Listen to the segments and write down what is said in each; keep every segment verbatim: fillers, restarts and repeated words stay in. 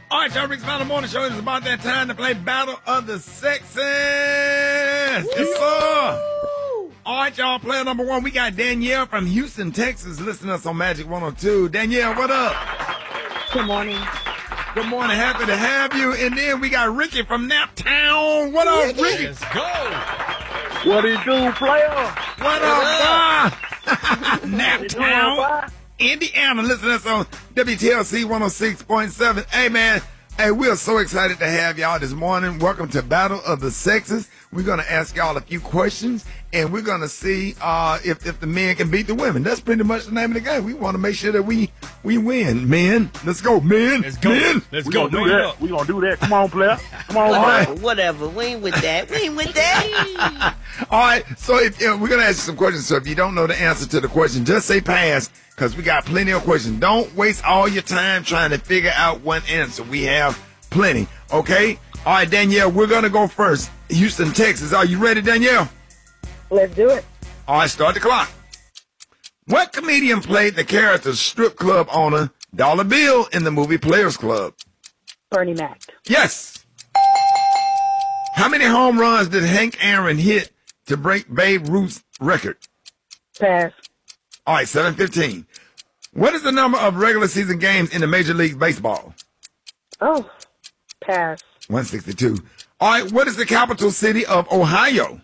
All right, y'all, Rick's Final Morning Show. It's about that time to play Battle of the Sexes. Yes, sir. All right, y'all, player number one, we got Danielle from Houston, Texas, listening to us on Magic one oh two. Danielle, what up? Good morning. Good morning. Happy to have you. And then we got Ricky from Naptown. What up, Ricky? Let's go. What do you do, player? What up, boy? Naptown, Indiana. Listen to us on W T L C one oh six point seven. Hey, man. Hey, we are so excited to have y'all this morning. Welcome to Battle of the Sexes. We're going to ask y'all a few questions, and we're going to see uh, if, if the men can beat the women. That's pretty much the name of the game. We want to make sure that we we win. Men, let's go, men. Let's go. Men. Let's We go. gonna do Bring it that. up. We gonna do that. Come on, player. Come on, All player. right. Whatever. We ain't with that. We ain't with that. All right, so if, uh, we're going to ask you some questions. So if you don't know the answer to the question, just say pass, because we got plenty of questions. Don't waste all your time trying to figure out one answer. We have plenty, okay? All right, Danielle, we're going to go first. Houston, Texas. Are you ready, Danielle? Let's do it. All right, start the clock. What comedian played the character strip club owner Dollar Bill in the movie Players Club? Bernie Mac. Yes. How many home runs did Hank Aaron hit to break Babe Ruth's record? Pass. All right, seven fifteen. What is the number of regular season games in the Major League Baseball? Oh, pass. one sixty-two. All right, what is the capital city of Ohio?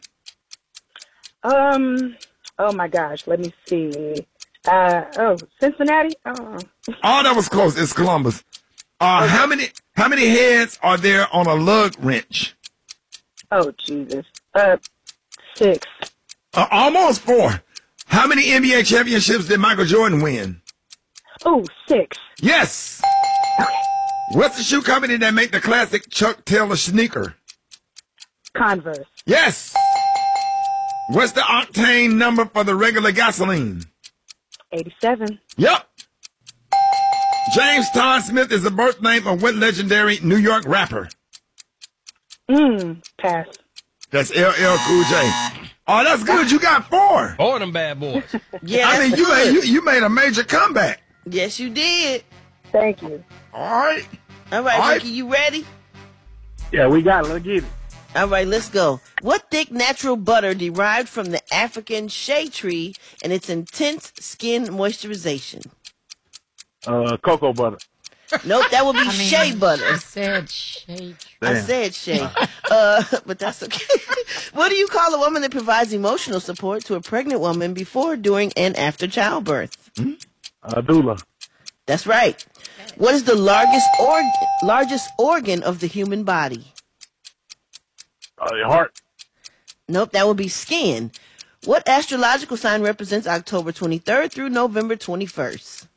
Um. Oh my gosh. Let me see. Uh. Oh, Cincinnati. Oh. Oh, that was close. It's Columbus. Uh, how many how many heads are there on a lug wrench? Oh Jesus. Uh. Six. Uh, almost four. How many N B A championships did Michael Jordan win? Oh, six. Yes. What's the shoe company that make the classic Chuck Taylor sneaker? Converse. Yes. What's the octane number for the regular gasoline? Eighty-seven. Yep. James Todd Smith is the birth name of what legendary New York rapper? Hmm. Pass. That's L L Cool J. Oh, that's good. You got four. Four of them bad boys. Yeah, I mean, that's you good. made, you, you made a major comeback. Yes, you did. Thank you. All right. All right, All right. Ricky, you ready? Yeah, we got it. Let's get it. All right, let's go. What thick natural butter derived from the African shea tree and its intense skin moisturization? Uh, cocoa butter. Nope, that would be I mean, shea butter. I said shea. I Damn. said shea. Uh, but that's okay. What do you call a woman that provides emotional support to a pregnant woman before, during, and after childbirth? Uh, doula. That's right. What is the largest org- largest organ of the human body? Uh, your heart. Nope, that would be skin. What astrological sign represents October twenty-third through November twenty-first?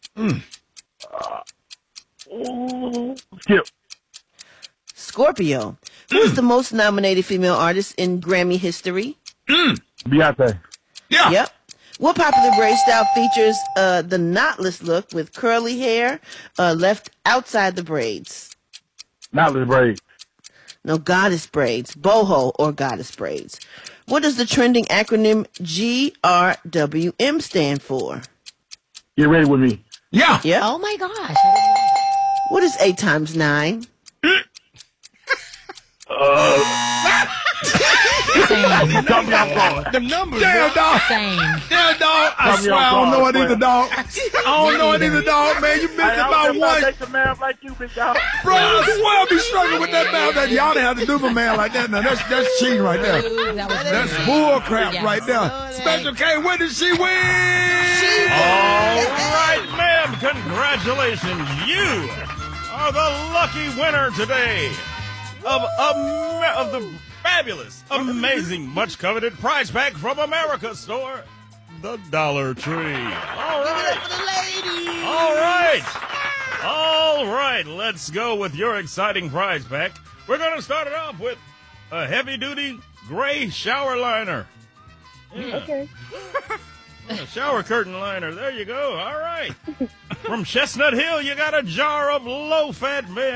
Ooh, skip. Scorpio. Who is the most nominated female artist in Grammy history? Beyonce. Yeah. Yep. What popular braid style features uh, the knotless look with curly hair uh, left outside the braids? Knotless braid. No, goddess braids. Boho or goddess braids. What does the trending acronym G R W M stand for? Get ready with me. Yeah. Yep. Oh my gosh. I didn't know. What is eight times nine? Same. Got me off guard. Them numbers, Damn, boy. dog. Same. Damn, dog. I Got me swear I off don't know guard, it either, boy. dog. I don't know it either, dog, man. You missed Hey, I about don't one. think about man like you, big dog. Bro, I swear I be struggling with that man. That y'all didn't have to do for man like that. Now, that's, that's cheating right there. Ooh, that was That's really bull crap Yes. right there. Special K, when did she win? All right, ma'am. Congratulations. You are the lucky winner today of, a, of the fabulous, amazing, much coveted prize pack from America Store, the Dollar Tree. All right. All right. All right. Let's go with your exciting prize pack. We're going to start it off with a heavy-duty gray shower liner. Yeah. Okay. A shower curtain liner. There you go. All right. From Chestnut Hill, you got a jar of low-fat men.